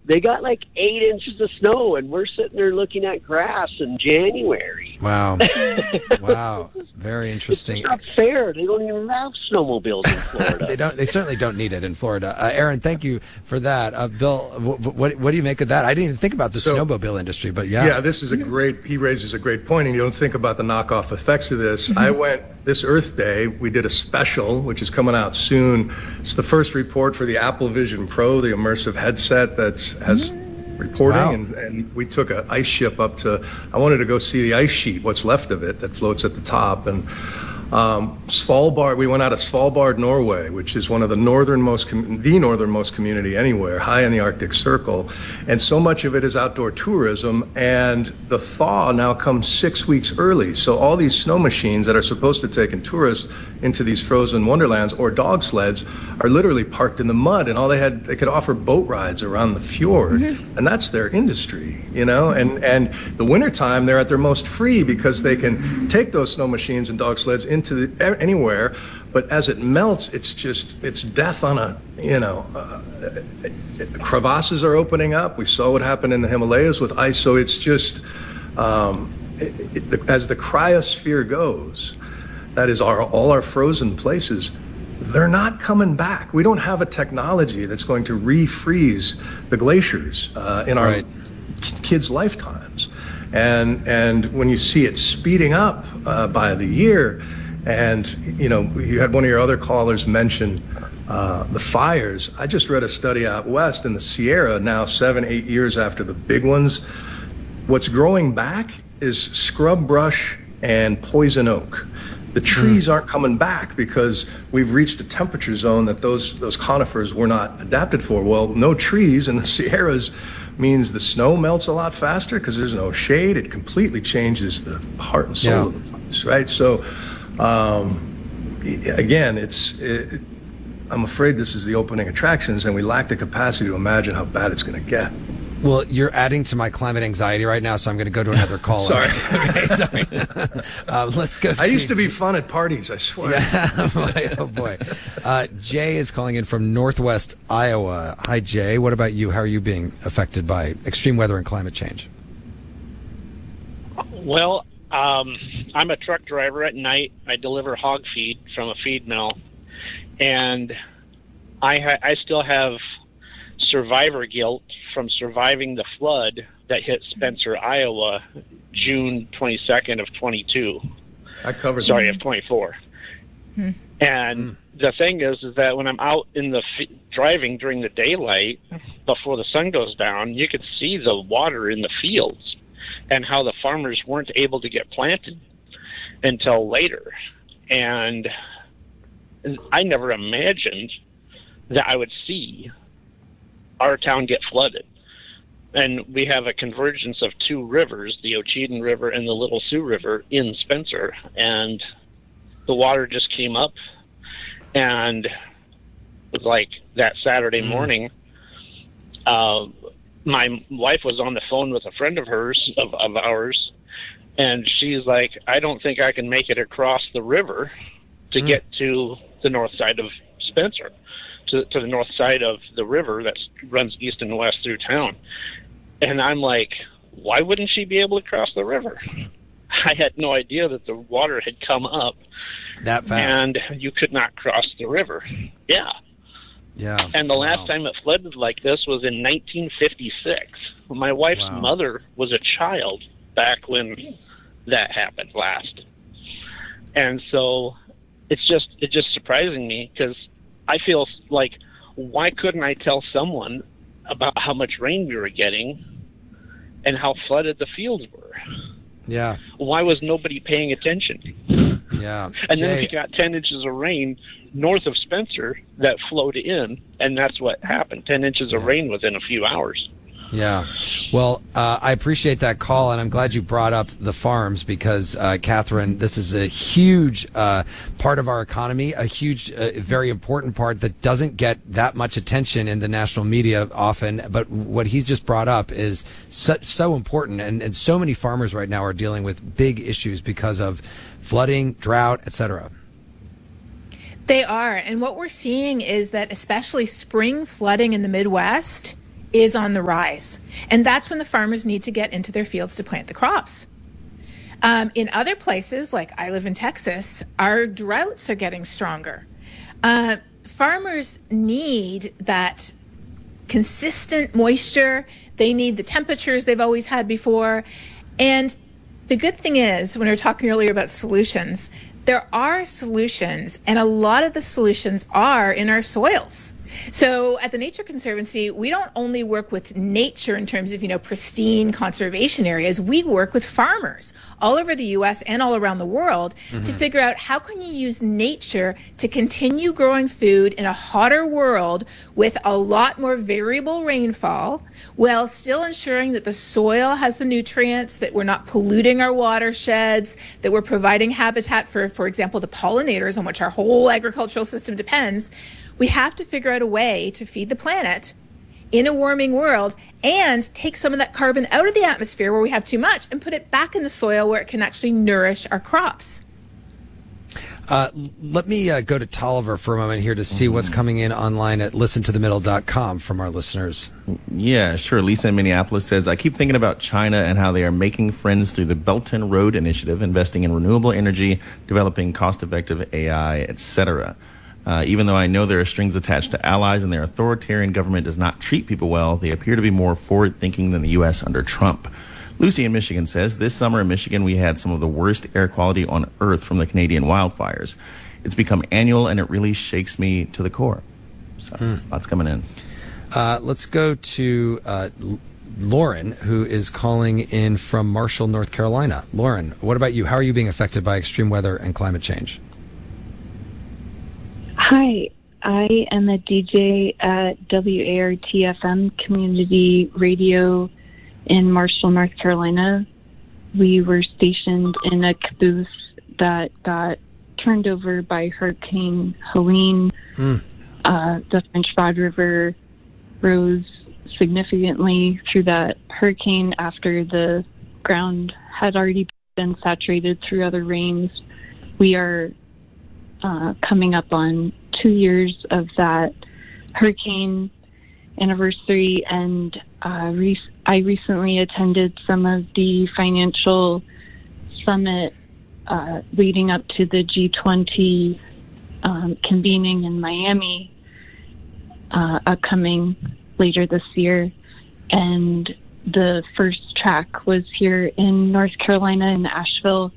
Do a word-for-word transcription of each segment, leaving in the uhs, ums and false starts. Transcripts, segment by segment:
they got like eight inches of snow, and we're sitting there looking at grass in January. Wow. Wow. Very interesting. It's not fair. They don't even have snowmobiles in Florida. they don't. They certainly don't need it in Florida. Uh, Aaron, thank you for that. Uh, Bill, w- what what do you make of that? I didn't even think about the so, snowmobile industry, but yeah. Yeah, this is a great, he raises a great point, and you don't think about the knockoff effects of this. Mm-hmm. I went, this Earth Day, we did a special, which is coming out soon. It's the first report for the Apple Vision Pro, the immersive headset that has reporting, wow. and, and we took an ice ship up to, I wanted to go see the ice sheet, what's left of it that floats at the top, and um, Svalbard, we went out of Svalbard, Norway, which is one of the northernmost, com- the northernmost community anywhere, high in the Arctic Circle, and so much of it is outdoor tourism, and the thaw now comes six weeks early, so all these snow machines that are supposed to take in tourists into these frozen wonderlands or dog sleds are literally parked in the mud, and all they had, they could offer boat rides around the fjord, mm-hmm. and that's their industry, you know, and, and the wintertime they're at their most free because they can take those snow machines and dog sleds into the, anywhere, but as it melts, it's just, it's death on a, you know, uh, crevasses are opening up. We saw what happened in the Himalayas with ice, so it's just, um, it, it, as the cryosphere goes, that is our, all our frozen places, they're not coming back. We don't have a technology that's going to refreeze the glaciers uh, in our right. kids' lifetimes. And and when you see it speeding up uh, by the year, and you know, you had one of your other callers mention uh, the fires. I just read a study out west in the Sierra now, seven, eight years after the big ones. What's growing back is scrub brush and poison oak. The trees aren't coming back because we've reached a temperature zone that those those conifers were not adapted for. Well, no trees in the Sierras means the snow melts a lot faster because there's no shade. It completely changes the heart and soul yeah. of the place, right? So, um, again, it's it, I'm afraid this is the opening attractions, and we lack the capacity to imagine how bad it's going to get. Well, you're adding to my climate anxiety right now, so I'm going to go to another caller. Sorry. Okay, sorry. uh, let's go. I to used to be fun at parties, I swear. Yeah, boy, oh, boy. Uh, Jay is calling in from Northwest Iowa. Hi, Jay. What about you? How are you being affected by extreme weather and climate change? Well, um, I'm a truck driver at night. I deliver hog feed from a feed mill, and I, ha- I still have survivor guilt from surviving the flood that hit Spencer, Iowa, June twenty-second of twenty-two. I covered Sorry, that. of twenty-four. Hmm. And hmm. the thing is, is that when I'm out in the f- driving during the daylight, before the sun goes down, you could see the water in the fields and how the farmers weren't able to get planted until later. And I never imagined that I would see our town get flooded. And we have a convergence of two rivers, the Ocheyedan River and the Little Sioux River in Spencer. And the water just came up, and it was like that Saturday mm. morning, uh, my wife was on the phone with a friend of hers, of, of ours, and she's like, I don't think I can make it across the river to mm. get to the north side of Spencer. To, to the north side of the river that runs east and west through town. And I'm like, why wouldn't she be able to cross the river? I had no idea that the water had come up that fast, and you could not cross the river. Yeah. Yeah. And the last wow. time it flooded like this was in nineteen fifty-six. My wife's wow. mother was a child back when that happened last. And so it's just, it's just surprising me because I feel like, why couldn't I tell someone about how much rain we were getting and how flooded the fields were? Yeah. Why was nobody paying attention? Yeah. And Jay, then we got ten inches of rain north of Spencer that flowed in, and that's what happened. ten inches of yeah. rain within a few hours. Yeah. Well, uh, I appreciate that call, and I'm glad you brought up the farms because, uh, Catherine, this is a huge uh, part of our economy, a huge, uh, very important part that doesn't get that much attention in the national media often. But what he's just brought up is so, so important, and, and so many farmers right now are dealing with big issues because of flooding, drought, et cetera. They are. And what we're seeing is that especially spring flooding in the Midwest is on the rise. And that's when the farmers need to get into their fields to plant the crops. Um, in other places, like I live in Texas, our droughts are getting stronger. Uh, farmers need that consistent moisture. They need the temperatures they've always had before. And the good thing is, when we were talking earlier about solutions, there are solutions, and a lot of the solutions are in our soils. So at the Nature Conservancy, we don't only work with nature in terms of, you know, pristine conservation areas. We work with farmers all over the U S and all around the world mm-hmm. to figure out how can you use nature to continue growing food in a hotter world with a lot more variable rainfall, while still ensuring that the soil has the nutrients, that we're not polluting our watersheds, that we're providing habitat for, for example, the pollinators on which our whole agricultural system depends. We have to figure out a way to feed the planet in a warming world and take some of that carbon out of the atmosphere where we have too much and put it back in the soil where it can actually nourish our crops. Uh, let me uh, go to Tolliver for a moment here to see what's coming in online at listen to the middle dot com from our listeners. Yeah, sure. Lisa in Minneapolis says, I keep thinking about China and how they are making friends through the Belt and Road Initiative, investing in renewable energy, developing cost-effective A I, et cetera. Uh, even though I know there are strings attached to allies and their authoritarian government does not treat people well, they appear to be more forward-thinking than the U S under Trump. Lucy in Michigan says, this summer in Michigan we had some of the worst air quality on Earth from the Canadian wildfires. It's become annual and it really shakes me to the core. So, mm. lots coming in. Uh, let's go to uh, Lauren, who is calling in from Marshall, North Carolina. Lauren, what about you? How are you being affected by extreme weather and climate change? Hi, I am a D J at W A R T F M Community Radio in Marshall, North Carolina. We were stationed in a caboose that got turned over by Hurricane Helene. Mm. Uh, the French Broad River rose significantly through that hurricane after the ground had already been saturated through other rains. We are Uh, coming up on two years of that hurricane anniversary, and uh, re- I recently attended some of the financial summit uh, leading up to the G twenty um, convening in Miami, uh, upcoming later this year, and the first track was here in North Carolina in Asheville,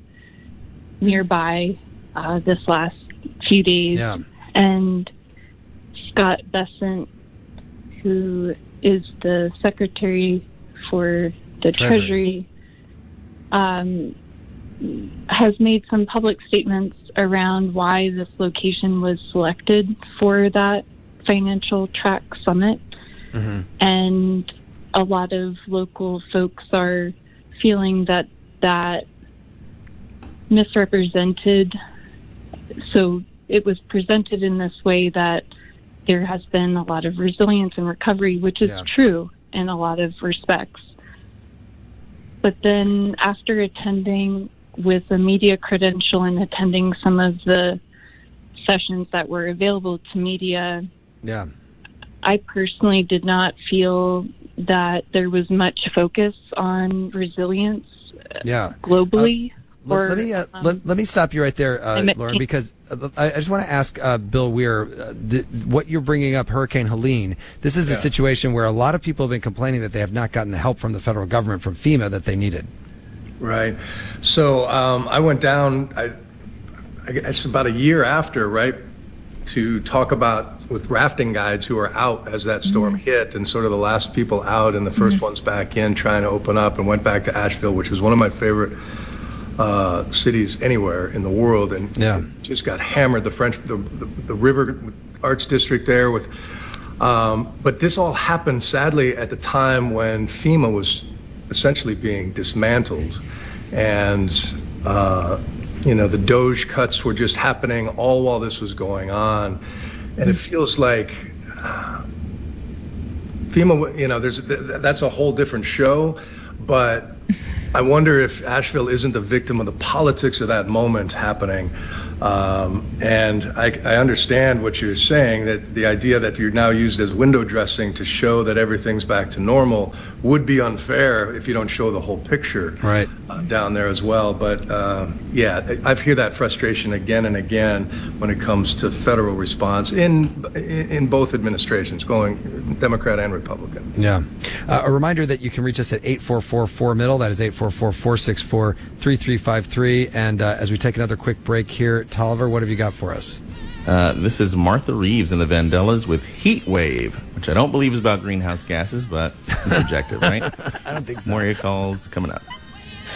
nearby uh, this last few days. Yeah. And Scott Bessent, who is the secretary for the Treasury, Treasury um, has made some public statements around why this location was selected for that financial track summit. Mm-hmm. And a lot of local folks are feeling that that misrepresented. So it was presented in this way that there has been a lot of resilience and recovery, which is yeah. true in a lot of respects. But then after attending with a media credential and attending some of the sessions that were available to media, yeah. I personally did not feel that there was much focus on resilience yeah. globally. Uh, Or, let me uh, um, let, let me stop you right there, uh, Lauren, because I, I just want to ask uh, Bill Weir, uh, the, what you're bringing up, Hurricane Helene. This is yeah. a situation where a lot of people have been complaining that they have not gotten the help from the federal government, from FEMA, that they needed. Right. So um, I went down, I, I guess about a year after, right, to talk about with rafting guides who were out as that storm mm-hmm. hit, and sort of the last people out and the first mm-hmm. ones back in, trying to open up, and went back to Asheville, which was one of my favorite Uh, cities anywhere in the world, and yeah. just got hammered. The French, the, the, the River Arts District there with, um, but this all happened sadly at the time when FEMA was essentially being dismantled, and uh, you know the Doge cuts were just happening all while this was going on, and it feels like uh, FEMA. You know, there's that's a whole different show, but I wonder if Asheville isn't the victim of the politics of that moment happening. Um, and I, I understand what you're saying, that the idea that you're now used as window dressing to show that everything's back to normal would be unfair if you don't show the whole picture right. uh, down there as well. But uh, yeah, I hear that frustration again and again when it comes to federal response in in both administrations, going Democrat and Republican. Yeah. Uh, a reminder that you can reach us at eight four four four middle. That is eight four four, four six four, three three five three. And uh, as we take another quick break here, Tolliver, what have you got for us? Uh, this is Martha Reeves and the Vandellas with Heat Wave, which I don't believe is about greenhouse gases, but it's subjective, right? I don't think so. More of your calls coming up.